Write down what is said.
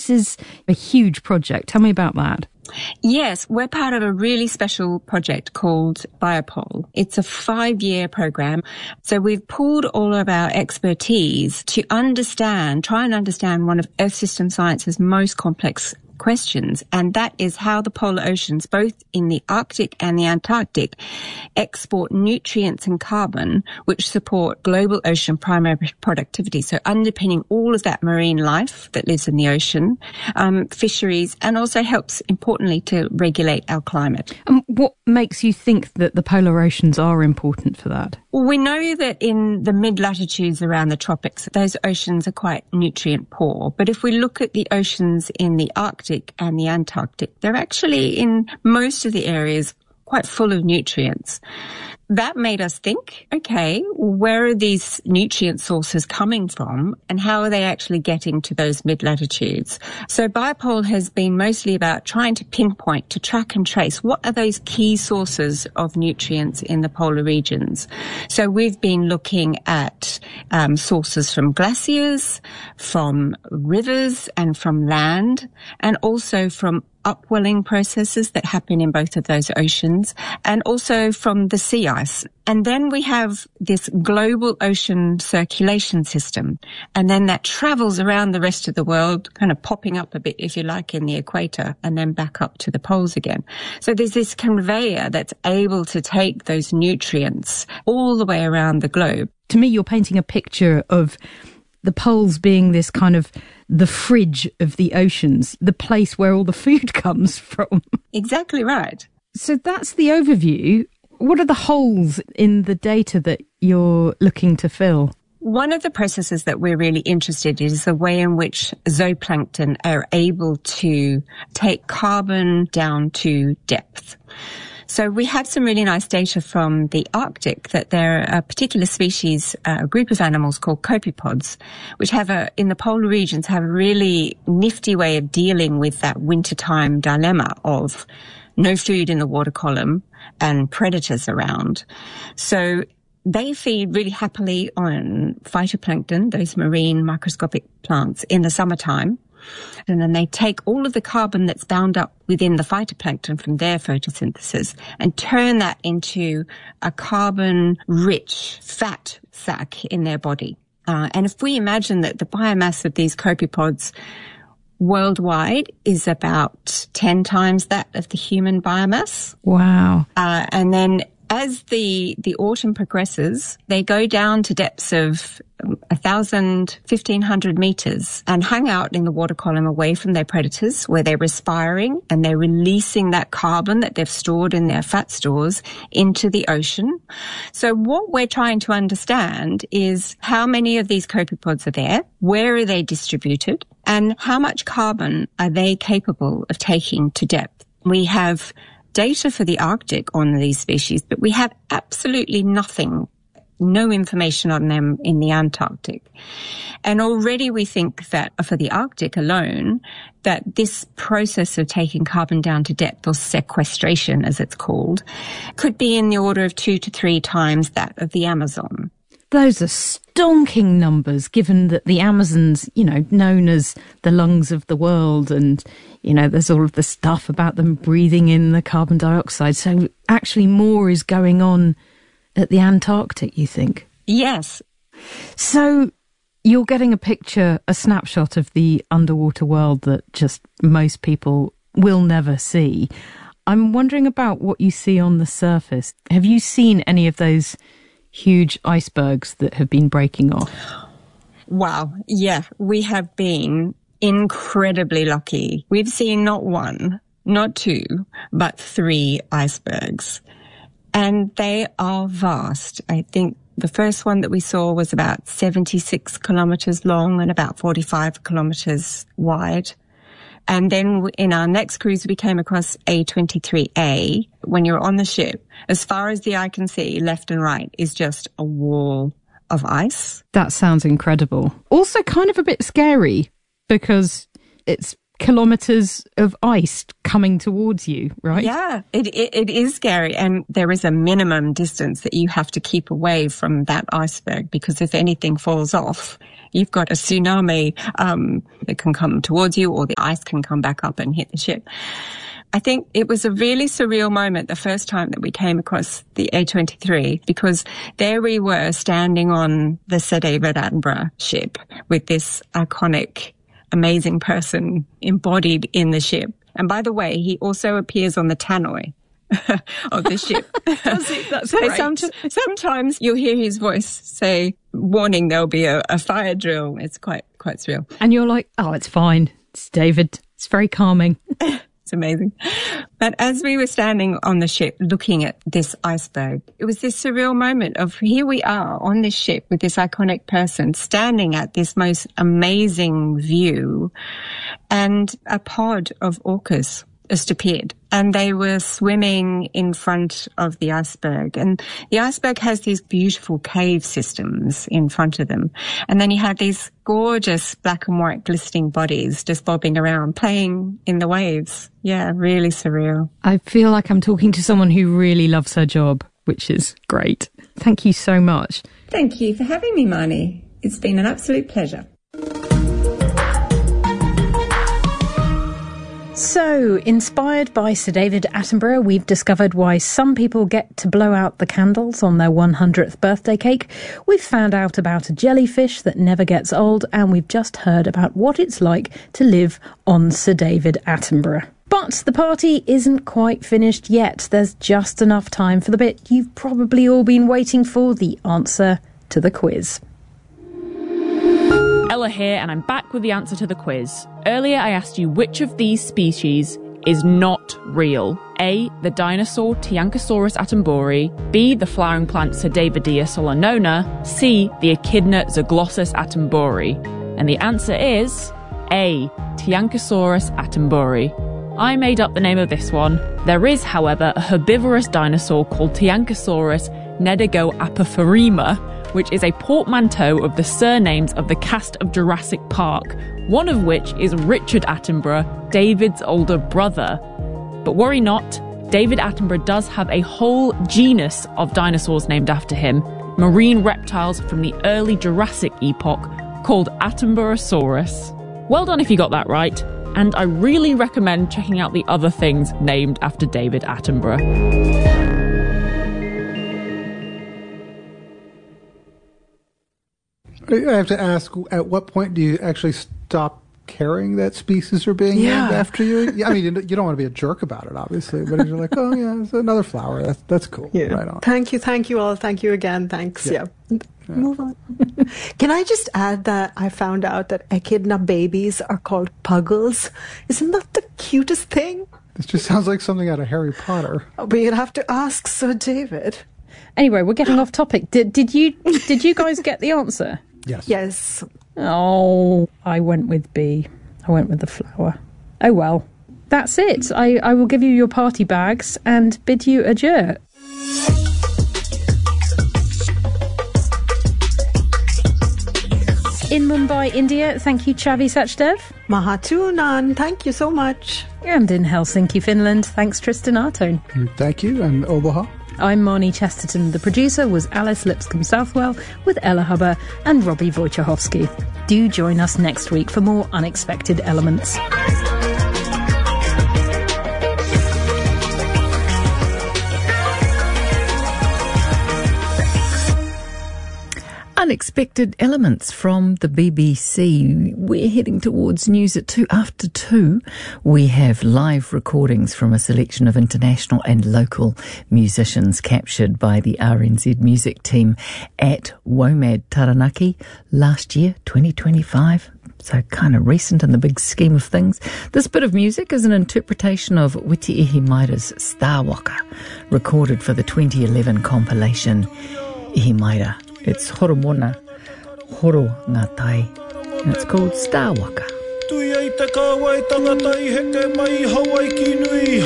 this is a huge project. Tell me about that. Yes, we're part of a really special project called Biopole. It's a 5-year program. So we've pooled all of our expertise to try and understand one of Earth system science's most complex questions, and that is how the polar oceans, both in the Arctic and the Antarctic, export nutrients and carbon which support global ocean primary productivity. So underpinning all of that marine life that lives in the ocean, fisheries, and also helps, importantly, to regulate our climate. And what makes you think that the polar oceans are important for that? Well, we know that in the mid-latitudes around the tropics, those oceans are quite nutrient poor. But if we look at the oceans in the Arctic and the Antarctic, they're actually, in most of the areas, quite full of nutrients. That made us think, okay, where are these nutrient sources coming from and how are they actually getting to those mid-latitudes? So Biopole has been mostly about trying to pinpoint, to track and trace what are those key sources of nutrients in the polar regions. So we've been looking at sources from glaciers, from rivers and from land, and also from upwelling processes that happen in both of those oceans, and also from the sea ice. And then we have this global ocean circulation system, and then that travels around the rest of the world, kind of popping up a bit, if you like, in the equator, and then back up to the poles again. So there's this conveyor that's able to take those nutrients all the way around the globe. To me, you're painting a picture of the poles being this kind of the fridge of the oceans, the place where all the food comes from. Exactly right. So that's the overview. What are the holes in the data that you're looking to fill? One of the processes that we're really interested in is the way in which zooplankton are able to take carbon down to depth. So we have some really nice data from the Arctic that there are a particular species, a group of animals called copepods, which in the polar regions have a really nifty way of dealing with that wintertime dilemma of no food in the water column and predators around. So they feed really happily on phytoplankton, those marine microscopic plants, in the summertime. And then they take all of the carbon that's bound up within the phytoplankton from their photosynthesis and turn that into a carbon-rich fat sac in their body. And if we imagine that the biomass of these copepods worldwide is about 10 times that of the human biomass. Wow. And then as the autumn progresses, they go down to depths of 1,000, 1,500 meters and hang out in the water column away from their predators, where they're respiring and they're releasing that carbon that they've stored in their fat stores into the ocean. So what we're trying to understand is how many of these copepods are there, where are they distributed, and how much carbon are they capable of taking to depth. We have data for the Arctic on these species, but we have absolutely no information on them in the Antarctic. And already we think that for the Arctic alone, that this process of taking carbon down to depth, or sequestration as it's called, could be in the order of 2 to 3 times that of the Amazon. Those are stonking numbers, given that the Amazon's, known as the lungs of the world, and, there's all of the stuff about them breathing in the carbon dioxide. So actually more is going on at the Antarctic, you think? Yes. So you're getting a snapshot of the underwater world that just most people will never see. I'm wondering about what you see on the surface. Have you seen any of those huge icebergs that have been breaking off? Wow. Yeah, we have been incredibly lucky. We've seen not 1, not 2, but 3 icebergs. And they are vast. I think the first one that we saw was about 76 kilometers long and about 45 kilometers wide. And then in our next cruise, we came across A23A. When you're on the ship, as far as the eye can see, left and right, is just a wall of ice. That sounds incredible. Also kind of a bit scary, because it's kilometres of ice coming towards you, right? Yeah, it is scary. And there is a minimum distance that you have to keep away from that iceberg, because if anything falls off, you've got a tsunami that can come towards you, or the ice can come back up and hit the ship. I think it was a really surreal moment the first time that we came across the A23, because there we were standing on the Sir David Attenborough ship with this iconic, amazing person embodied in the ship. And by the way, he also appears on the tannoy of the ship. That's so great. Sometimes you'll hear his voice say, warning, there'll be a fire drill. It's quite surreal. And you're like, oh, it's fine. It's David. It's very calming. It's amazing. But as we were standing on the ship looking at this iceberg, it was this surreal moment of here we are on this ship with this iconic person standing at this most amazing view, and a pod of orcas just appeared, and they were swimming in front of the iceberg. And the iceberg has these beautiful cave systems in front of them. And then you have these gorgeous black and white glistening bodies just bobbing around, playing in the waves. Yeah, really surreal. I feel like I'm talking to someone who really loves her job, which is great. Thank you so much. Thank you for having me, Marnie. It's been an absolute pleasure. So, inspired by Sir David Attenborough, we've discovered why some people get to blow out the candles on their 100th birthday cake. We've found out about a jellyfish that never gets old, and we've just heard about what it's like to live on Sir David Attenborough. But the party isn't quite finished yet. There's just enough time for the bit you've probably all been waiting for, the answer to the quiz. Ella here, and I'm back with the answer to the quiz. Earlier I asked you which of these species is not real. A, the dinosaur Tyrannosaurus attenbori. B, the flowering plant Sedavidea solanona. C, the echidna Zyglossous attenbori. And the answer is A, Tyrannosaurus attenbori. I made up the name of this one. There is, however, a herbivorous dinosaur called Tyrannosaurus nedegoapophyreema, which is a portmanteau of the surnames of the cast of Jurassic Park, one of which is Richard Attenborough, David's older brother. But worry not, David Attenborough does have a whole genus of dinosaurs named after him, marine reptiles from the early Jurassic epoch called Attenborosaurus. Well done if you got that right, and I really recommend checking out the other things named after David Attenborough. I have to ask, at what point do you actually stop caring that species are being named after you? Yeah, I mean, you don't want to be a jerk about it, obviously, but you're like, oh, yeah, it's another flower. That's cool. Yeah. Right on. Thank you all. Thank you again. Thanks. Yeah. Move on. Can I just add that I found out that echidna babies are called puggles? Isn't that the cutest thing? This just sounds like something out of Harry Potter. But you'd have to ask Sir David. Anyway, we're getting off topic. Did you guys get the answer? Yes. Oh, I went with B. I went with the flower. Oh well. That's it. I will give you your party bags and bid you adieu. In Mumbai, India, thank you, Chavi Sachdev. Mahatunan, thank you so much. And in Helsinki, Finland, thanks, Tristan Artone. Thank you, and Obaha. I'm Marnie Chesterton. The producer was Alice Lipscomb-Southwell with Ella Hubber and Robbie Wojciechowski. Do join us next week for more Unexpected Elements. Unexpected Elements from the BBC. We're heading towards news at 2 after 2. We have live recordings from a selection of international and local musicians captured by the RNZ music team at WOMAD Taranaki last year, 2025. So kind of recent in the big scheme of things. This bit of music is an interpretation of Witi Ihimaira's Star Waka, recorded for the 2011 compilation Ihimaira. It's Horomona, Horo Ngā Tai, and it's called Star Waka.